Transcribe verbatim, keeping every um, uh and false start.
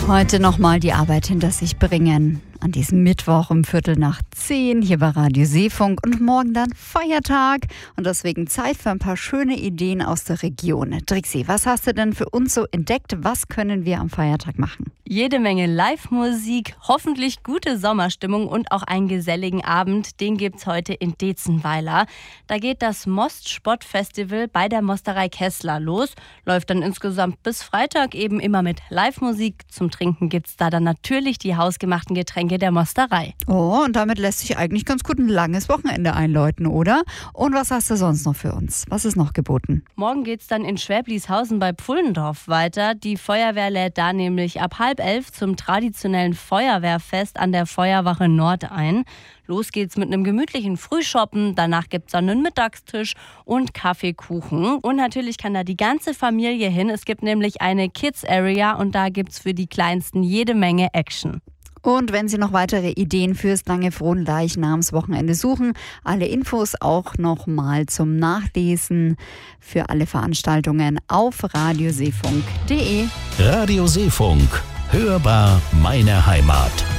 Heute nochmal die Arbeit hinter sich bringen. An diesem Mittwoch um Viertel nach zehn hier bei Radio Seefunk und morgen dann Feiertag und deswegen Zeit für ein paar schöne Ideen aus der Region. Trixi, was hast du denn für uns so entdeckt? Was können wir am Feiertag machen? Jede Menge Live-Musik, hoffentlich gute Sommerstimmung und auch einen geselligen Abend. Den gibt's heute in Dezenweiler. Da geht das Most-Sport-Festival bei der Mosterei Kessler los. Läuft dann insgesamt bis Freitag eben immer mit Live-Musik. Zum Trinken gibt's da dann natürlich die hausgemachten Getränke der Mosterei. Oh, und damit lässt sich eigentlich ganz gut ein langes Wochenende einläuten, oder? Und was hast du sonst noch für uns? Was ist noch geboten? Morgen geht's dann in Schwäblishausen bei Pfullendorf weiter. Die Feuerwehr lädt da nämlich ab halb elf zum traditionellen Feuerwehrfest an der Feuerwache Nord ein. Los geht's mit einem gemütlichen Frühshoppen, danach gibt's dann einen Mittagstisch und Kaffeekuchen. Und natürlich kann da die ganze Familie hin. Es gibt nämlich eine Kids-Area und da gibt's für die Kleinsten jede Menge Action. Und wenn Sie noch weitere Ideen fürs lange Fronleichnamswochenende suchen, alle Infos auch nochmal zum Nachlesen für alle Veranstaltungen auf radioseefunk punkt de. Radio Seefunk, hörbar meine Heimat.